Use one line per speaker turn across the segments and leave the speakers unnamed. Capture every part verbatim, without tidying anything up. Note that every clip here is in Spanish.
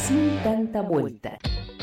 sin tanta vuelta.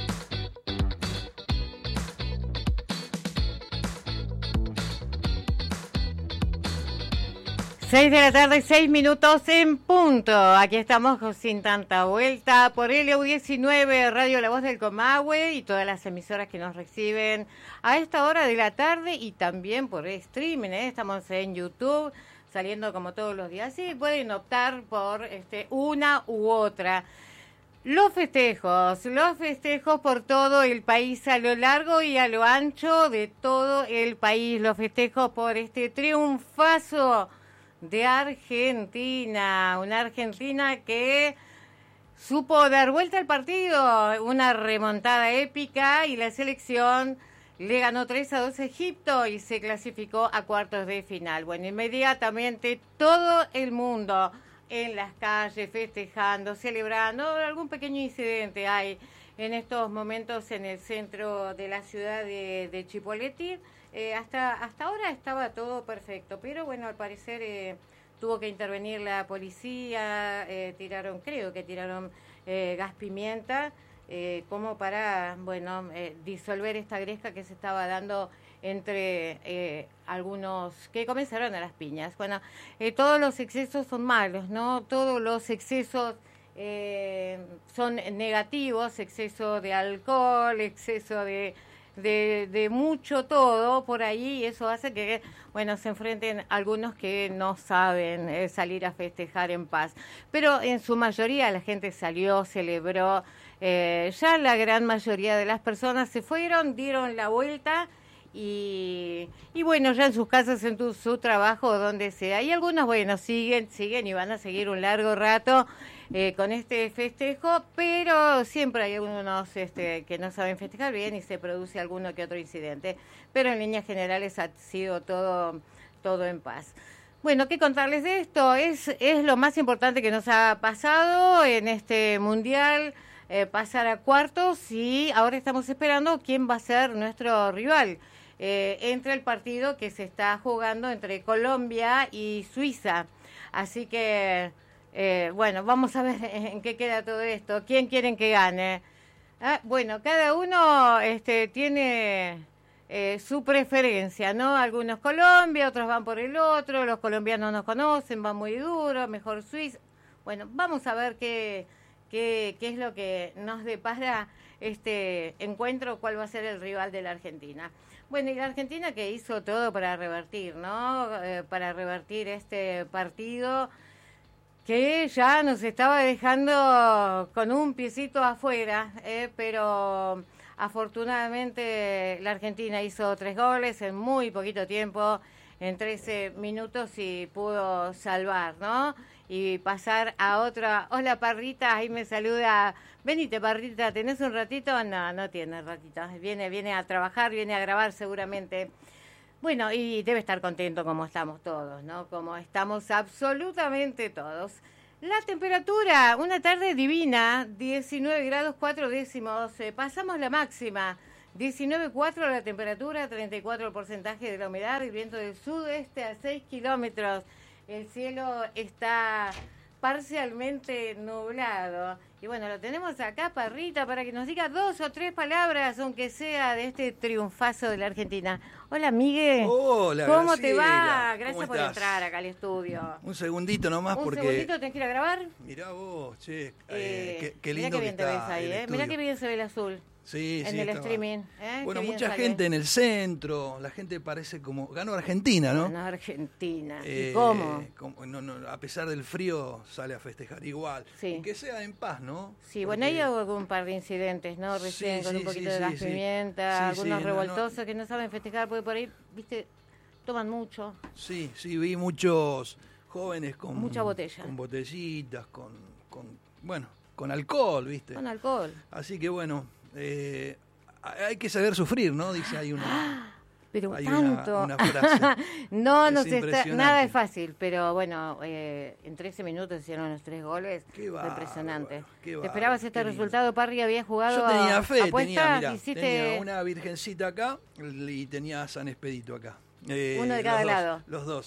Seis de la tarde, seis minutos en punto. Aquí estamos sin tanta vuelta por L U diecinueve, Radio La Voz del Comahue y todas las emisoras que nos reciben a esta hora de la tarde y también por streaming, ¿eh? Estamos en YouTube, saliendo como todos los días. Sí, pueden optar por este una u otra. Los festejos, los festejos por todo el país, a lo largo y a lo ancho de todo el país. Los festejos por este triunfazo de Argentina, una Argentina que supo dar vuelta al partido, una remontada épica y la selección le ganó tres a dos a Egipto y se clasificó a cuartos de final. Bueno, inmediatamente todo el mundo en las calles festejando, celebrando. Algún pequeño incidente hay en estos momentos en el centro de la ciudad de, de Chipoleti. Eh, hasta hasta ahora estaba todo perfecto, pero bueno, al parecer eh, tuvo que intervenir la policía, eh, tiraron, creo que tiraron eh, gas pimienta, eh, como para, bueno, eh, disolver esta gresca que se estaba dando entre eh, algunos que comenzaron a las piñas. Bueno, eh, todos los excesos son malos, ¿no? Todos los excesos eh, son negativos, exceso de alcohol, exceso de De, de mucho todo por ahí, y eso hace que, bueno, se enfrenten algunos que no saben eh, salir a festejar en paz. Pero en su mayoría la gente salió, celebró, eh, ya la gran mayoría de las personas se fueron, dieron la vuelta y, y bueno, ya en sus casas, en tu, su trabajo, donde sea. Y algunos, bueno, siguen, siguen y van a seguir un largo rato Eh, con este festejo, pero siempre hay algunos este, que no saben festejar bien y se produce alguno que otro incidente, pero en líneas generales ha sido todo, todo en paz. Bueno, ¿qué contarles de esto? Es, es lo más importante que nos ha pasado en este mundial, eh, pasar a cuartos, y ahora estamos esperando quién va a ser nuestro rival eh, entre el partido que se está jugando entre Colombia y Suiza. Así que Eh, bueno, vamos a ver en qué queda todo esto. ¿Quién quieren que gane? Ah, bueno, cada uno este, tiene eh, su preferencia, ¿no? Algunos Colombia, otros van por el otro, los colombianos nos conocen, van muy duro, mejor Suiza. Bueno, vamos a ver qué, qué, qué es lo que nos depara este encuentro, cuál va a ser el rival de la Argentina. Bueno, y la Argentina que hizo todo para revertir, ¿no? Eh, para revertir este partido que ya nos estaba dejando con un piecito afuera, eh, pero afortunadamente la Argentina hizo tres goles en muy poquito tiempo, en trece minutos, y pudo salvar, ¿no? Y pasar a otra. Hola, Parrita, ahí me saluda. Venite, Parrita, ¿tenés un ratito? No, no tiene ratito. Viene, viene a trabajar, viene a grabar seguramente. Bueno, y debe estar contento como estamos todos, ¿no? Como estamos absolutamente todos. La temperatura, una tarde divina, diecinueve grados cuatro décimos. Eh, pasamos la máxima, diecinueve coma cuatro la temperatura, treinta y cuatro el porcentaje de la humedad, el viento del sudeste a seis kilómetros. El cielo está parcialmente nublado. Y bueno, lo tenemos acá, Parrita, para que nos diga dos o tres palabras, aunque sea de este triunfazo de la Argentina. Hola, Miguel.
Hola,
¿Cómo
Graciela?
te va? Gracias
¿Cómo
por
estás?
entrar acá al estudio.
Un segundito nomás
Un
porque...
Un segundito, ¿tenés que ir a grabar?
Mirá vos, che, eh,
Eh,
qué, qué
mirá
lindo
qué bien
que
te
está
ves ahí,
el
¿eh? Mirá
estudio.
qué bien se ve el azul.
Sí,
en
sí,
el
estaba.
streaming. ¿eh?
Bueno,
Qué bien
mucha
sale.
gente en el centro, la gente parece como... Ganó Argentina, ¿no?
Ganó Argentina.
Eh,
¿Y cómo?
como- no, no, a pesar del frío sale a festejar igual.
Sí.
Y que sea en paz, ¿no?
Sí, bueno,
Porque-
hay algún par de incidentes, ¿no? Recién
Sí,
con
sí,
un poquito
sí,
de gas
sí, sí.
pimienta,
Sí,
algunos
sí, no,
revoltosos
no.
que no saben festejar, porque por ahí, viste, toman mucho.
Sí, sí, vi muchos jóvenes con...
Mucha botella.
Con botellitas, con, con... Bueno, con alcohol, ¿viste?
Con alcohol.
Así que bueno, eh, hay que saber sufrir, ¿no? Dice, hay una...
Pero
hay
tanto.
Una, una frase.
no,
Es
no se está,
impresionante.
nada es fácil, pero bueno, eh, en trece minutos hicieron los tres goles.
Qué
Fue
bárbaro,
impresionante.
qué
¿Te
bárbaro,
esperabas este
qué lindo.
resultado, Parry? ¿Habías jugado
Yo tenía fe,
apuestas?
tenía, mirá,
¿Hiciste
tenía una virgencita acá y tenía a San Expedito acá. Eh,
uno de cada
los dos,
lado?
Los dos.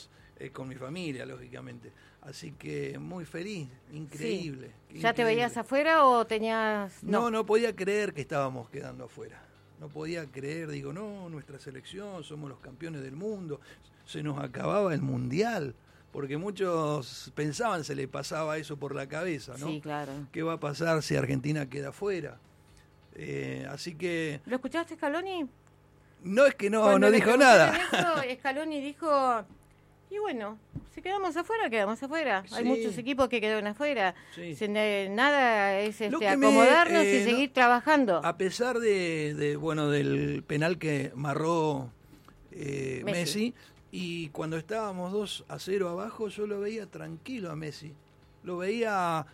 eh, con mi familia, lógicamente. Así que muy feliz, increíble.
Sí. ¿Ya
increíble.
te veías afuera o tenías...?
No.
no,
no podía creer que estábamos quedando afuera. No podía creer, digo, no, nuestra selección, somos los campeones del mundo, se nos acababa el mundial, porque muchos pensaban, se le pasaba eso por la cabeza, ¿no?
Sí, claro.
¿Qué va a pasar si Argentina queda afuera? Eh, así que...
¿Lo escuchaste, Scaloni?
No, es que no,
Cuando
no
le
dijo nada.
Eso, Scaloni dijo, y bueno, si quedamos afuera, quedamos afuera.
Sí.
Hay muchos equipos que quedaron afuera.
Sí.
Sin, eh, nada es
Lo
este,
que me,
acomodarnos
eh,
y seguir
no-
trabajando.
A pesar de, de, bueno, del penal que marró eh,
Messi.
Messi, y cuando estábamos dos a cero abajo, yo lo veía tranquilo a Messi. Lo veía,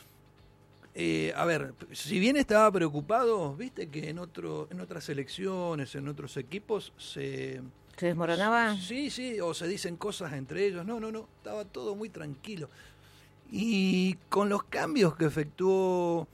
eh, a ver, si bien estaba preocupado, viste que en otro, en otras selecciones, en otros equipos se...
¿Se desmoronaba?
Sí, sí, o se dicen cosas entre ellos. No, no, no, estaba todo muy tranquilo. Y con los cambios que efectuó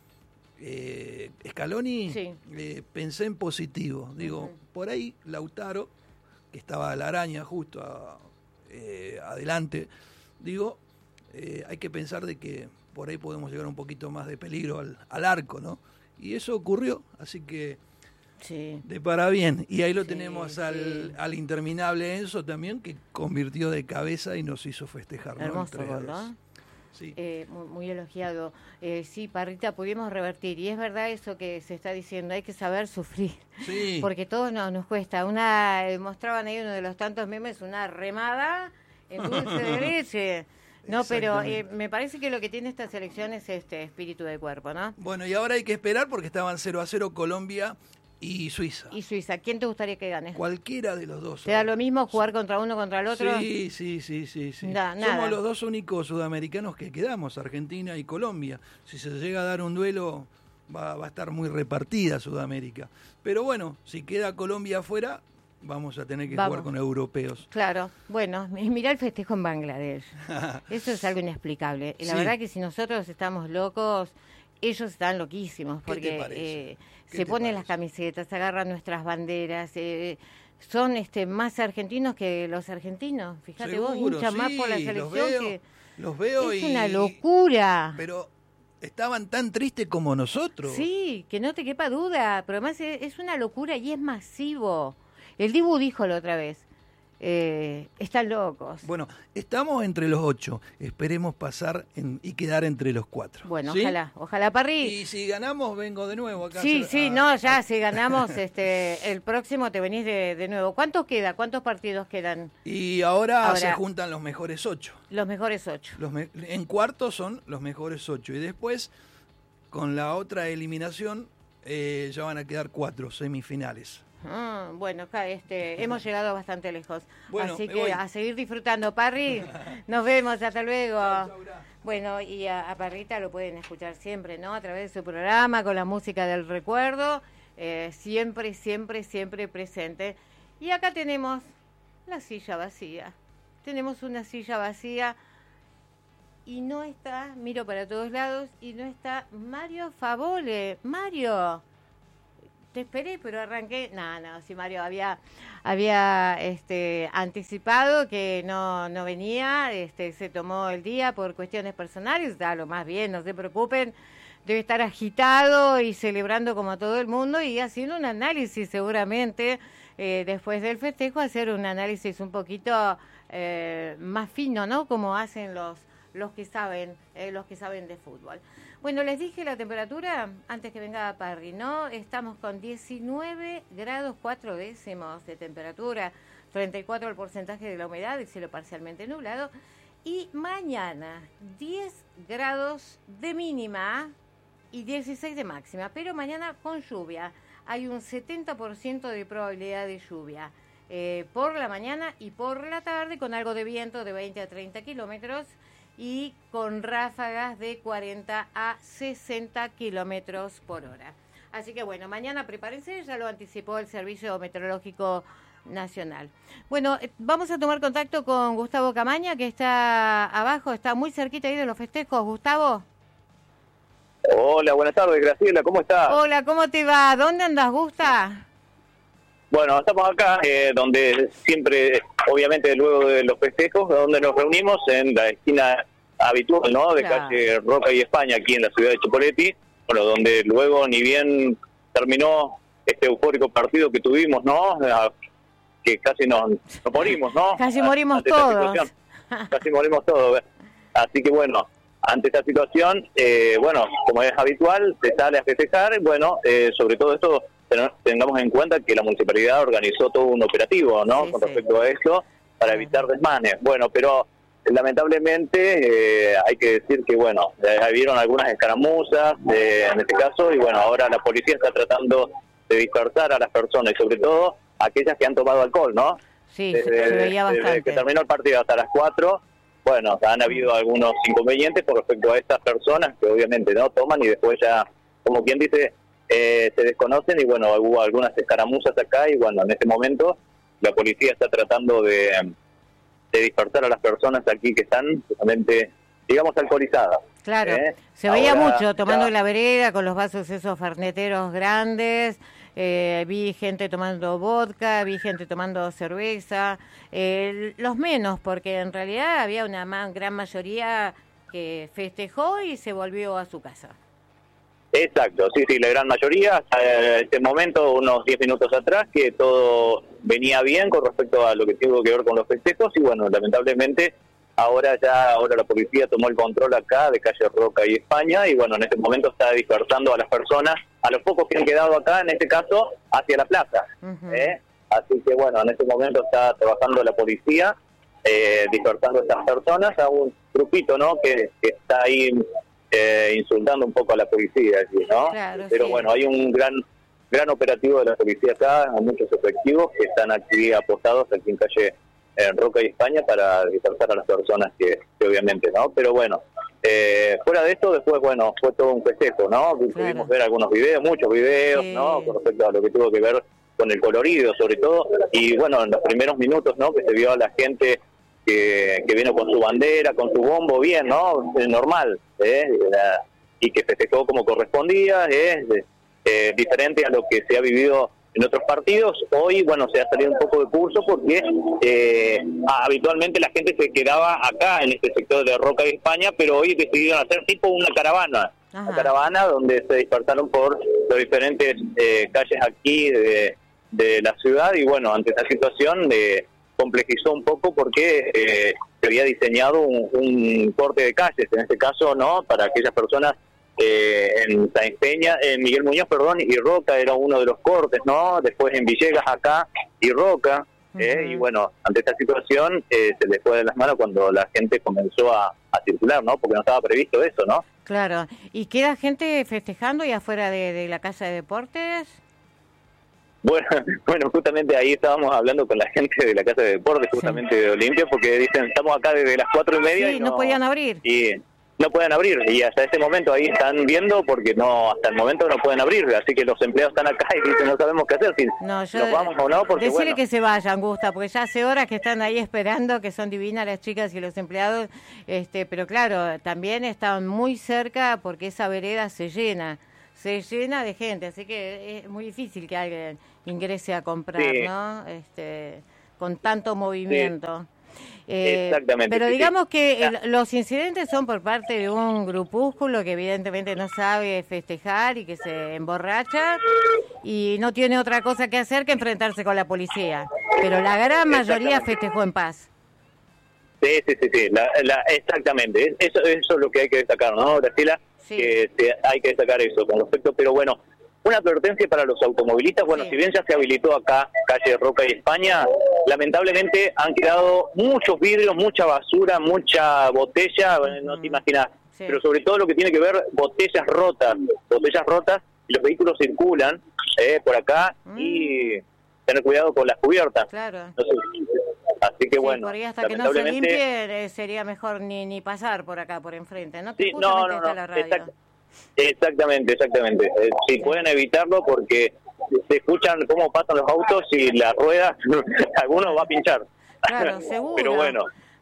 eh, Scaloni,
Sí.
eh, pensé en positivo. Digo,
Ujú.
por ahí Lautaro, que estaba la araña justo a- eh, adelante, digo, eh, hay que pensar de que por ahí podemos llegar un poquito más de peligro al, al arco, ¿no? Y eso ocurrió, así que
Sí.
de para bien. Y ahí lo
Sí,
tenemos al,
sí.
al interminable Enzo también, que convirtió de cabeza y nos hizo festejar, ¿no? El
Hermoso
tres a
gol,
dos.
¿no?
Sí.
Eh, muy, muy elogiado. Eh, sí, Parrita, pudimos revertir. Y es verdad eso que se está diciendo, hay que saber sufrir.
Sí.
Porque todo no, nos cuesta. Una eh, mostraban ahí uno de los tantos memes, una remada en dulce de leche. No, pero eh,
Exactamente.
me parece que lo que tiene esta selección es este espíritu de cuerpo, ¿no?
Bueno, y ahora hay que esperar porque estaban cero a cero Colombia y Suiza.
Y Suiza, ¿quién te gustaría que gane?
Cualquiera de los dos.
¿Te da lo mismo jugar contra uno contra el otro?
Sí, sí, sí, sí, sí.
Da-
Somos
nada.
los dos únicos sudamericanos que quedamos, Argentina y Colombia. Si se llega a dar un duelo, va, va a estar muy repartida Sudamérica. Pero bueno, si queda Colombia afuera, vamos a tener que
Vamos.
jugar con europeos.
Claro, bueno, mi- mirá el festejo en Bangladesh. Eso es algo inexplicable. Y la
Sí.
verdad que si nosotros estamos locos, ellos están loquísimos
¿Qué te
porque
parece?
eh,
¿Qué
se
te
ponen las
parece?
camisetas, agarran nuestras banderas, eh, son este más argentinos que los argentinos. Fíjate vos,
Seguro,
hinchan más por la
sí,
selección
los veo,
que
los veo
es
y...
una locura.
Pero estaban tan tristes como nosotros.
Sí, que no te quepa duda, pero además es, es una locura y es masivo. El Dibu dijo la otra vez, eh, están locos.
Bueno, estamos entre los ocho. Esperemos pasar en- y quedar entre los cuatro.
Bueno,
¿sí?
ojalá, ojalá Parri.
Y si ganamos, vengo de nuevo acá. a
Sí,
hacer-
sí,
a-
no, ya
a-
si ganamos este el próximo te venís de, de nuevo. ¿Cuántos queda? ¿Cuántos partidos quedan?
Y ahora,
Ahora-
se juntan los mejores ocho.
Los mejores ocho.
Los me- en cuartos son los mejores ocho. Y después, con la otra eliminación, eh, ya van a quedar cuatro semifinales.
Ah, bueno, acá este, hemos llegado bastante lejos.
Bueno,
Así
me
que
voy.
a seguir disfrutando, Parri. Nos vemos, hasta luego.
Chau, chau, Gra.
Bueno, y a, a Parrita lo pueden escuchar siempre, ¿no? A través de su programa, con la música del recuerdo. eh, siempre, siempre, siempre presente. Y acá tenemos la silla vacía. Tenemos una silla vacía y no está, miro para todos lados, y no está Mario Favole. Mario, te esperé, pero arranqué. No, no, si Mario había había este anticipado que no, no venía, este se tomó el día por cuestiones personales, está lo más bien, no se preocupen. Debe estar agitado y celebrando como todo el mundo y haciendo un análisis seguramente eh, después del festejo, hacer un análisis un poquito eh, más fino, ¿no? Como hacen los los que saben, eh, los que saben de fútbol. Bueno, les dije la temperatura antes que venga Parry, ¿no? Estamos con diecinueve grados cuatro décimos de temperatura, treinta y cuatro el porcentaje de la humedad, el cielo parcialmente nublado. Y mañana diez grados de mínima y dieciséis de máxima, pero mañana con lluvia. Hay un setenta por ciento de probabilidad de lluvia eh, por la mañana y por la tarde, con algo de viento de veinte a treinta kilómetros y con ráfagas de cuarenta a sesenta kilómetros por hora. Así que bueno, mañana prepárense, ya lo anticipó el Servicio Meteorológico Nacional. Bueno, eh, vamos a tomar contacto con Gustavo Camaña, que está abajo, está muy cerquita ahí de los festejos. Gustavo.
Hola, buenas tardes, Graciela, ¿cómo estás?
Hola, ¿cómo te va? ¿Dónde andas, Gusta?
Bueno, estamos acá, eh, donde siempre obviamente luego de los festejos, donde nos reunimos en la esquina habitual, ¿no? De
claro.
calle Roca y España, aquí en la ciudad de Chipoleti, bueno, donde luego ni bien terminó este eufórico partido que tuvimos, ¿no? Que casi nos, nos morimos, ¿no?
Casi morimos
ante esta
todos.
situación. Casi morimos todos. Así que bueno, ante esta situación, eh, bueno, como es habitual, se sale a festejar. Bueno, eh, sobre todo esto, ten- tengamos en cuenta que la municipalidad organizó todo un operativo, ¿no?
Sí,
Con
sí.
respecto a esto, para evitar desmanes. Bueno, pero lamentablemente eh, hay que decir que, bueno, eh, vieron algunas escaramuzas eh, en este caso, y bueno, ahora la policía está tratando de dispersar a las personas, y sobre todo aquellas que han tomado alcohol, ¿no?
Sí, se,
Desde,
se veía
desde
bastante.
que terminó el partido hasta las cuatro, bueno, han habido algunos inconvenientes con respecto a estas personas que obviamente no toman y después ya, como quien dice, eh, se desconocen, y bueno, hubo algunas escaramuzas acá, y bueno, en este momento la policía está tratando de, de dispersar a las personas aquí que están justamente, digamos, alcoholizadas.
Claro,
¿eh?
se veía
Ahora,
mucho tomando
ya-
en la vereda con los vasos esos ferneteros grandes, eh, vi gente tomando vodka, vi gente tomando cerveza, eh, los menos, porque en realidad había una ma- gran mayoría que festejó y se volvió a su casa.
Exacto, sí, sí, la gran mayoría, hasta este momento, unos diez minutos atrás, que todo venía bien con respecto a lo que tuvo que ver con los festejos, y bueno, lamentablemente ahora ya, ahora la policía tomó el control acá de calle Roca y España, y bueno, en este momento está dispersando a las personas, a los pocos que han quedado acá, en este caso, hacia la plaza.
Ujú.
¿eh? Así que bueno, en este momento está trabajando la policía, eh, dispersando a estas personas, a un grupito, ¿no?, que, que está ahí eh, insultando un poco a la policía aquí, ¿no?
Claro,
Pero
sí.
bueno, hay un gran gran operativo de la policía acá, hay muchos efectivos que están aquí apostados aquí en calle en Roca y España para dispersar a las personas que, que obviamente, ¿no? Pero bueno, eh, fuera de esto, después, bueno, fue todo un festejo, ¿no?
Claro.
Pudimos ver algunos videos, muchos videos,
Sí.
¿no? Con respecto a lo que tuvo que ver con el colorido, sobre todo, y bueno, en los primeros minutos, ¿no?, que se vio a la gente que, que vino con su bandera, con su bombo, bien, ¿no? Eh, normal, ¿eh? La- y que festejó como correspondía, ¿eh? Eh, diferente a lo que se ha vivido en otros partidos. Hoy, bueno, se ha salido un poco de curso porque eh, habitualmente la gente se quedaba acá en este sector de Roca y España, pero hoy decidieron hacer tipo una caravana,
Ajá.
una caravana donde se dispersaron por las diferentes eh, calles aquí de, de la ciudad, y bueno, ante esta situación eh, complejizó un poco porque eh, se había diseñado un, un corte de calles, en este caso, ¿no?, para aquellas personas eh, en Sáenz Peña, en Miguel Muñoz, perdón, y Roca era uno de los cortes, ¿no? Después en Villegas acá y Roca, eh,
Ujú.
y bueno, ante esta situación eh, se les fue de las manos cuando la gente comenzó a, a circular, ¿no? Porque no estaba previsto eso, ¿no?
Claro, ¿y queda gente festejando y afuera de, de la casa de deportes?
Bueno, bueno, justamente ahí estábamos hablando con la gente de la Casa de Deportes, justamente de Olimpia, porque dicen, estamos acá desde las cuatro y media
Sí,
y
no podían abrir.
Y no pueden abrir, y hasta este momento ahí están viendo porque no, hasta el momento no pueden abrir, así que los empleados están acá y dicen, no sabemos qué hacer, si
No, yo
nos vamos o no, porque
decirle
bueno,
que se vayan, Gusta, porque ya hace horas que están ahí esperando, que son divinas las chicas y los empleados, este, pero claro, también están muy cerca porque esa vereda se llena, se llena de gente, así que es muy difícil que alguien ingrese a comprar,
Sí.
¿no? Este, con tanto movimiento. Eh,
Exactamente,
Pero
sí, sí.
digamos que
Ya.
el- los incidentes son por parte de un grupúsculo que evidentemente no sabe festejar y que se emborracha y no tiene otra cosa que hacer que enfrentarse con la policía. Pero la gran mayoría
Exactamente.
festejó en paz.
sí, sí, sí, sí, la, la, exactamente, eso, eso es lo que hay que destacar, ¿no, Graciela?
Sí.
Que se- hay que destacar eso con respecto, pero bueno, una advertencia para los automovilistas, bueno,
Sí.
si bien ya se habilitó acá, calle Roca y España, lamentablemente han quedado muchos vidrios, mucha basura, mucha botella, bueno, no
Ujú.
te imaginas,
Sí.
pero sobre todo lo que tiene que ver botellas rotas, botellas rotas, y los vehículos circulan eh, por acá
Mm.
y tener cuidado con las cubiertas.
Claro.
No sé, así que
Sí,
bueno,
por ahí hasta que no se
lamentablemente-
limpie eh, sería mejor ni ni pasar por acá, por enfrente, ¿no? Que
Sí, no,
justamente
no,
está
no,
la radio.
exact- exactamente, exactamente. Eh, si pueden evitarlo porque se escuchan cómo pasan los autos y las ruedas, alguno va a pinchar.
Claro, seguro.
Pero bueno,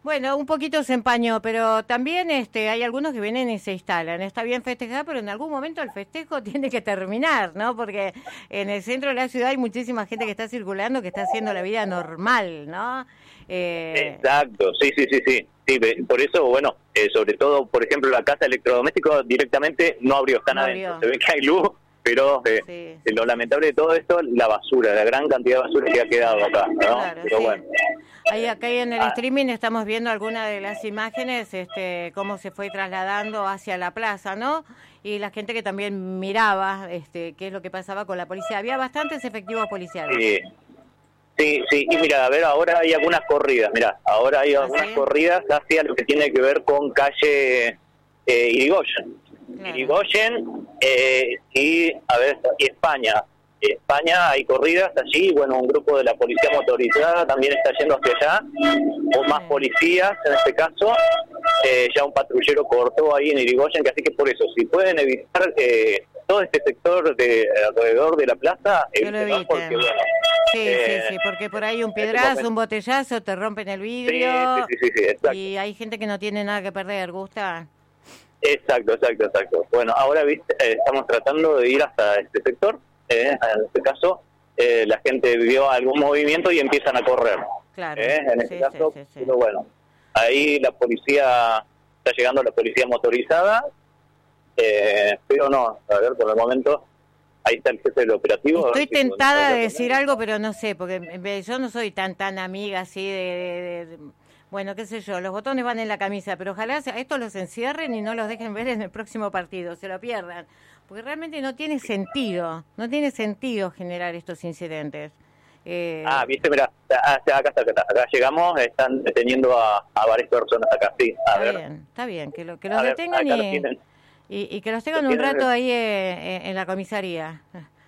Bueno, un poquito se empañó, pero también este, hay algunos que vienen y se instalan. Está bien festejar, pero en algún momento el festejo tiene que terminar, ¿no? Porque en el centro de la ciudad hay muchísima gente que está circulando, que está haciendo la vida normal, ¿no?
Eh... Exacto, sí, sí, sí, sí. Sí, por eso, bueno, eh, sobre todo, por ejemplo, la casa de electrodomésticos directamente no abrió, están
no
adentro.
Abrió.
Se ve que hay luz, pero eh, sí. Lo lamentable de todo esto, la basura, la gran cantidad de basura que ha quedado acá, ¿no?
Claro,
pero
sí.
bueno.
Ahí acá en el
ah.
streaming estamos viendo algunas de las imágenes, este, cómo se fue trasladando hacia la plaza, ¿no? Y la gente que también miraba, este, qué es lo que pasaba con la policía. Había bastantes efectivos policiales.
Sí, sí, sí. Y mira, a ver, ahora hay algunas corridas, mira, ahora hay algunas ¿Ah, sí? corridas hacia lo que tiene que ver con calle eh, Irigoyen. Claro. Irigoyen eh, y, a ver, y España. España hay corridas allí, bueno, un grupo de la policía motorizada también está yendo hacia allá, o más policías en este caso, eh, ya un patrullero cortó ahí en Irigoyen, que así que por eso, si pueden evitar eh, todo este sector de alrededor de la plaza,
que lo eviten. Porque, bueno, sí, eh, sí, sí, porque por ahí un piedrazo, un botellazo, te rompen el vidrio,
sí, sí, sí, sí, exacto.
Y hay gente que no tiene nada que perder, ¿gusta?
Exacto, exacto, exacto. Bueno, ahora viste, eh, estamos tratando de ir hasta este sector. Eh, en este caso, eh, la gente vivió algún movimiento y empiezan a correr.
Claro.
Eh, en este
sí,
caso,
sí, sí, sí.
Pero bueno, ahí la policía, está llegando la policía motorizada, eh, pero no, a ver, por el momento, ahí está el jefe del operativo.
Estoy tentada de decir algo, pero no sé, porque yo no soy tan tan amiga así de... de, de bueno, qué sé yo, los botones van en la camisa, pero ojalá estos los encierren y no los dejen ver en el próximo partido, se lo pierdan. Porque realmente no tiene sentido, no tiene sentido generar estos incidentes. Eh...
Ah, viste, mira, acá está, acá está, acá llegamos, están deteniendo a, a varias personas acá, sí. A
está
ver.
bien, está bien, que, lo, que los a detengan ver, y, los y, y que los tengan los un rato ver. ahí eh, en la comisaría.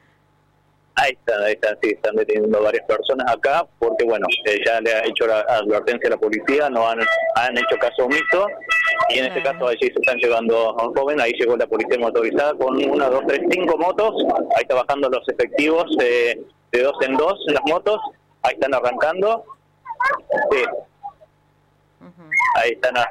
Ahí están, ahí están, sí, están deteniendo varias personas acá, porque bueno, eh, ya le ha hecho la advertencia a la policía, no han, han hecho caso omiso, y en este caso allí se están llevando a un joven, ahí llegó la policía motorizada con una, dos, tres, cinco motos, ahí está bajando los efectivos eh, de dos en dos en las motos, ahí están arrancando, sí. Uh-huh. Ahí están, a,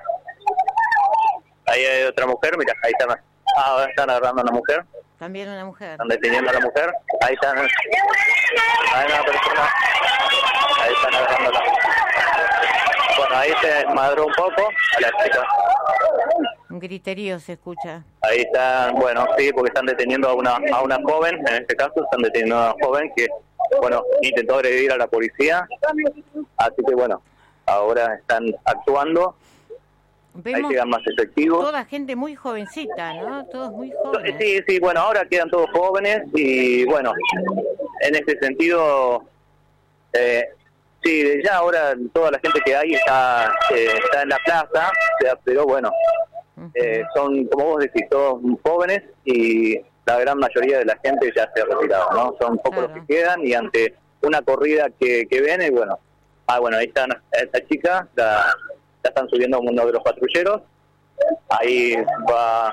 ahí hay otra mujer, mira, ahí están, ah, están agarrando a una mujer.
También una mujer.
Están deteniendo a la mujer. Ahí están. Hay una persona. Ahí están agarrándola. Bueno, ahí se madró un poco a la chica.
Un griterío se escucha.
Ahí están, bueno, sí, porque están deteniendo a una a una joven, en este caso, están deteniendo a una joven que, bueno, intentó agredir a la policía. Así que, bueno, ahora están actuando.
Vemos
ahí llegan más efectivos.
Toda gente muy jovencita, ¿no? Todos muy jóvenes.
Sí, sí, bueno, ahora quedan todos jóvenes y bueno, en ese sentido, eh, sí, ya ahora toda la gente que hay está eh, está en la plaza, o sea, pero bueno, eh, son, como vos decís, todos jóvenes y la gran mayoría de la gente ya se ha retirado, ¿no? Son pocos claro. los que quedan y ante una corrida que, que viene, bueno, ah, bueno, ahí están esta chica, la... ya están subiendo a uno de los patrulleros, ahí va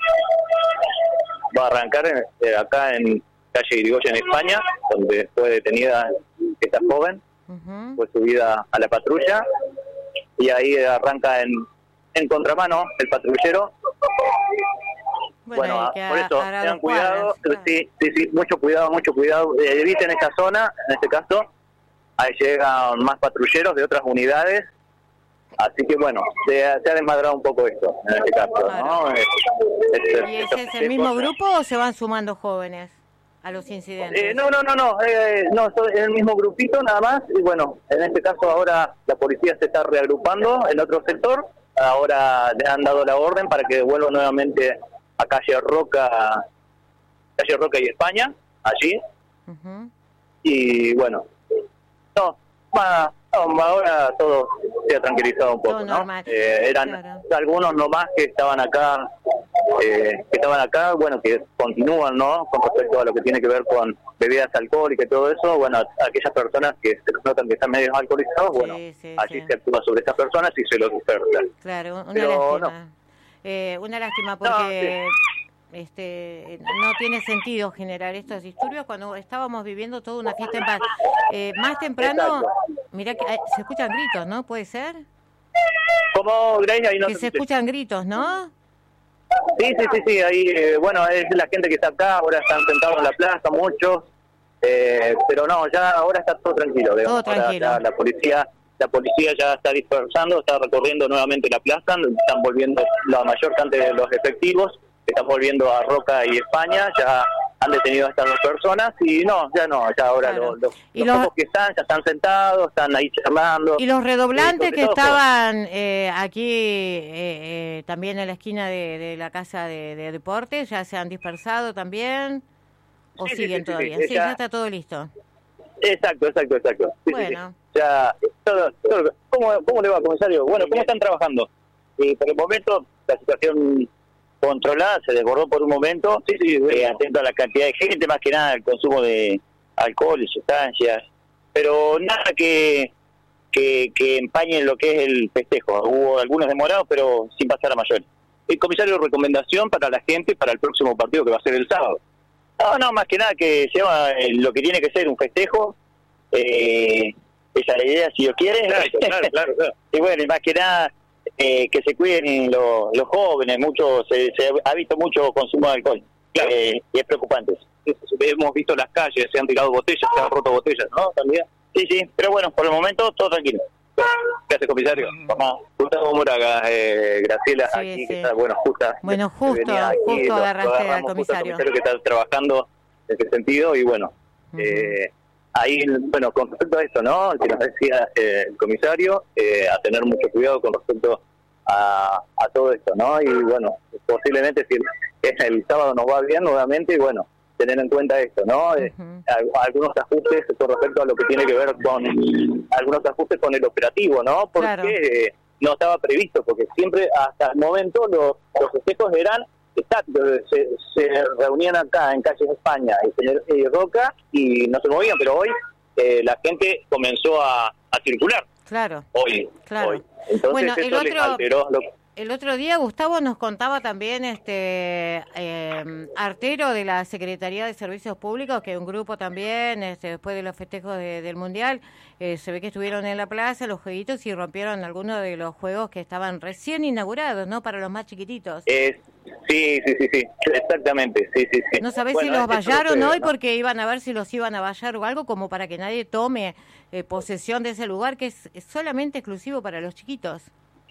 va a arrancar eh, acá en calle Irigoyen, en España, donde fue detenida esta joven, uh-huh. fue subida a la patrulla, y ahí arranca en, en contramano el patrullero.
Bueno,
bueno por eso, tengan cuidado,
cuadras,
sí, sí, sí, mucho cuidado, mucho cuidado, eh, eviten esta zona, en este caso, ahí llegan más patrulleros de otras unidades. Así que bueno, se, se ha desmadrado un poco esto, en este caso,
claro.
¿no? Es,
es, ¿Y ese es el mismo grupo o se van sumando jóvenes a los incidentes?
Eh, no, no, no, no, eh, no, es el mismo grupito nada más, y bueno, en este caso ahora la policía se está reagrupando en otro sector, ahora le han dado la orden para que devuelvan nuevamente a calle Roca, calle Roca y España, allí, uh-huh. y bueno, no, más... No, ahora todo se ha tranquilizado un poco, todo ¿no? Eh, eran claro. algunos nomás que estaban acá, eh, que estaban acá, bueno, que continúan, ¿no? Con respecto a lo que tiene que ver con bebidas alcohólicas y todo eso, bueno, aquellas personas que se notan que están medio alcoholizados, sí, bueno, sí, allí sí. se actúa sobre estas personas y se los dispersa.
Claro, una
Pero,
lástima.
No.
Eh, una lástima porque... No, sí. Este, no tiene sentido generar estos disturbios cuando estábamos viviendo toda una fiesta en paz. Eh, más temprano, mira que se escuchan gritos, ¿no? ¿Puede ser?
¿Cómo, Grace? Ahí no
que se escuchan gritos, ¿no?
Sí, sí, sí, sí, ahí, eh, bueno, es la gente que está acá, ahora están sentados en la plaza, muchos, eh, pero no, ya ahora está todo tranquilo, digamos.
Todo tranquilo.
Ahora ya la policía, la policía ya está dispersando, está recorriendo nuevamente la plaza, están volviendo la mayor cantidad de los efectivos, están volviendo a Roca y España, ya han detenido a estas dos personas y no, ya no, ya ahora
Claro.
los, los,
¿Y
los
los-
pocos que están, ya están sentados, están ahí charlando.
Y los redoblantes
Eh, sobre
que
todo,
estaban eh, aquí eh, eh, también en la esquina de, de la casa de, de deportes, ¿ya se han dispersado también? ¿O
Sí, sí,
siguen
sí, sí,
todavía?
sí,
Sí,
ya-
ya está todo listo.
Exacto, exacto, exacto. Sí, sí,
Bueno.
sí. Ya, todo, todo- ¿cómo, ¿Cómo le va, comisario? Bueno, ¿cómo están trabajando? Y por el momento, la situación controlada, se desbordó por un momento. Sí, sí, eh, atento a la cantidad de gente, más que nada al consumo de alcohol y sustancias. Pero nada que, que, que empañe lo que es el festejo. Hubo algunos demorados, pero sin pasar a mayores. El comisario, recomendación para la gente para el próximo partido que va a ser el sábado. No, no, más que nada que se llama eh, lo que tiene que ser un festejo. Eh, esa es la idea, si Dios quiere.
Claro, claro, claro, claro.
Y bueno, y más que nada eh, que se cuiden los, los jóvenes, mucho se, se ha visto mucho consumo de alcohol.
Claro.
Eh, y es preocupante.
Hemos visto las calles, se han tirado botellas, se han roto botellas, ¿no? También.
Sí, sí, pero bueno, por el momento todo tranquilo.
Gracias, comisario.
Vamos, Gustavo Moraga, eh, Graciela,
Sí,
aquí,
sí.
que está, bueno, justa.
Bueno, justo,
venía aquí,
justo
lo- lo
agarraste al
agarramos justo
comisario.
que está trabajando en ese sentido y bueno,
Ujú.
eh, ahí, bueno, con respecto a esto, ¿no? Que nos decía eh, el comisario, eh, a tener mucho cuidado con respecto a, a todo esto, ¿no? Y bueno, posiblemente si el, el sábado nos va bien nuevamente, y bueno, tener en cuenta esto, ¿no? Eh,
Ujú.
al- algunos ajustes con respecto a lo que tiene que ver con algunos ajustes con el operativo, ¿no? Porque
Claro.
eh, no estaba previsto, porque siempre hasta el momento los, los festejos eran estáticos, se, se reunían acá en Calles España y, Señor- y Roca y no se movían, pero hoy eh, la gente comenzó a, a circular,
Claro.
hoy,
Claro.
hoy. Entonces
Bueno, el
eso les
otro-
alteró lo-
El otro día Gustavo nos contaba también este eh, artero de la Secretaría de Servicios Públicos, que un grupo también, este, después de los festejos de- del Mundial, eh, se ve que estuvieron en la plaza los jueguitos y rompieron algunos de los juegos que estaban recién inaugurados, ¿no? Para los más chiquititos.
es, sí, sí, sí, sí, exactamente, sí, sí, sí.
No sabés
Bueno,
si los
eso
vallaron
sucede,
hoy
¿no?
porque iban a ver si los iban a vallar o algo, como para que nadie tome eh, posesión de ese lugar que es, es solamente exclusivo para los chiquitos.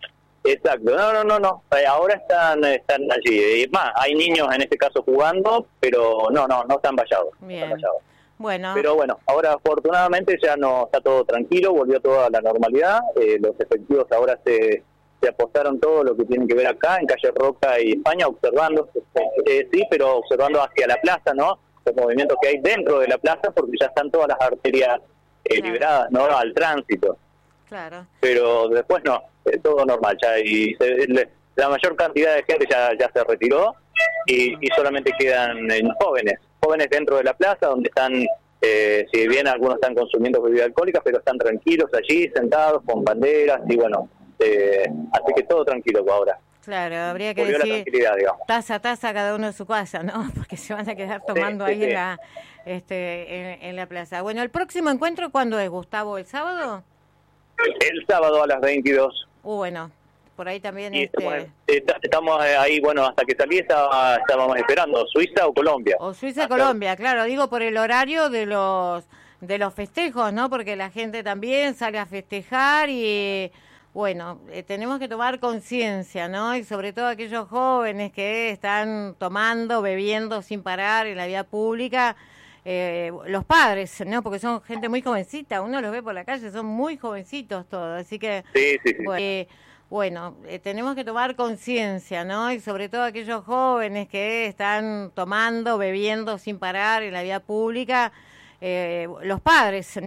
Exacto, no, no, no, no. Eh, ahora están están allí. Es más, hay niños en este caso jugando, pero no, no, no están vallados. no
Bien.
están vallados.
Bueno,
Pero bueno, ahora afortunadamente ya no está todo tranquilo, volvió toda la normalidad. Eh, los efectivos ahora se, se apostaron todo lo que tiene que ver acá en Calle Roca y España, observando, eh, sí, pero observando hacia la plaza, ¿no? Los movimientos que hay dentro de la plaza, porque ya están todas las arterias eh,
Claro.
liberadas, ¿no? Al tránsito.
claro.
Pero después no, es todo normal ya, y se- le- la mayor cantidad de gente ya, ya se retiró y, y solamente quedan eh, jóvenes, jóvenes dentro de la plaza donde están, eh, si bien algunos están consumiendo bebidas alcohólicas, pero están tranquilos allí, sentados con banderas y bueno, eh, así que todo tranquilo por ahora,
Claro, habría que
volvió la
decir
tranquilidad, digamos.
taza a taza cada uno de su casa, ¿no? Porque se van a quedar tomando
sí,
ahí
sí.
en la este en, en la plaza. Bueno, ¿el próximo encuentro cuándo es, Gustavo? ¿El sábado?
El sábado a las veintidós.
Uh, bueno, por ahí también
Y
este
estamos, está- estamos eh, ahí, bueno, hasta que salí estaba, estábamos esperando, Suiza o Colombia.
o Suiza,
Hasta-
Colombia, claro, digo por el horario de los de los festejos, ¿no? Porque la gente también sale a festejar y bueno, eh, tenemos que tomar conciencia, ¿no? Y sobre todo aquellos jóvenes que están tomando, bebiendo sin parar en la vía pública, eh, los padres, ¿no? Porque son gente muy jovencita, uno los ve por la calle, son muy jovencitos todos, así que
Sí, sí, sí.
bueno, eh, bueno, eh, tenemos que tomar conciencia, ¿no? Y sobre todo aquellos jóvenes que están tomando, bebiendo sin parar en la vía pública, eh, los padres,